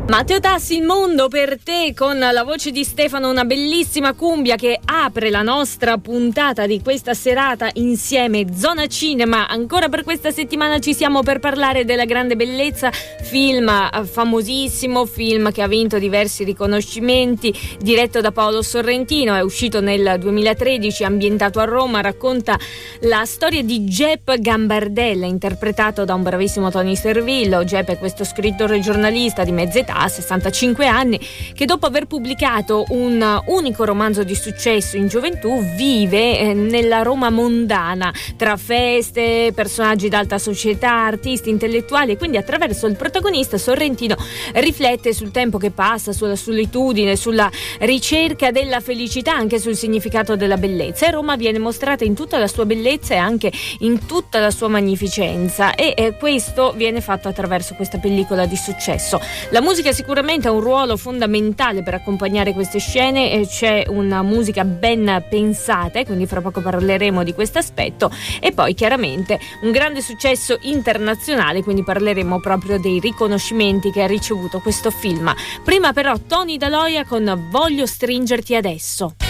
Matteo Tassi, il mondo per te, con la voce di Stefano, una bellissima cumbia che apre la nostra puntata di questa serata insieme. Zona Cinema, ancora per questa settimana ci siamo per parlare della grande bellezza, film famosissimo, film che ha vinto diversi riconoscimenti, diretto da Paolo Sorrentino, è uscito nel 2013, ambientato a Roma, racconta la storia di Gep Gambardella, interpretato da un bravissimo Tony Servillo. Gep è questo scrittore e giornalista di mezza età, a 65 anni, che dopo aver pubblicato un unico romanzo di successo in gioventù vive nella Roma mondana, tra feste, personaggi d'alta società, artisti, intellettuali, e quindi attraverso il protagonista Sorrentino riflette sul tempo che passa, sulla solitudine, sulla ricerca della felicità, anche sul significato della bellezza. E Roma viene mostrata in tutta la sua bellezza e anche in tutta la sua magnificenza, e questo viene fatto attraverso questa pellicola di successo. La musica sicuramente ha un ruolo fondamentale per accompagnare queste scene, e c'è una musica ben pensata, quindi fra poco parleremo di questo aspetto, e poi chiaramente un grande successo internazionale, quindi parleremo proprio dei riconoscimenti che ha ricevuto questo film. Prima però Tony Daloia con Voglio stringerti adesso.